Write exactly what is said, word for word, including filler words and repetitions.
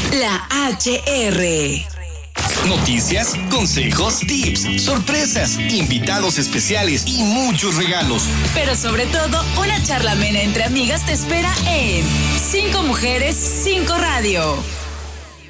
La H R. Noticias, consejos, tips, sorpresas, invitados especiales y muchos regalos. Pero sobre todo, una charla amena entre amigas te espera en Cinco Mujeres, Cinco Radio.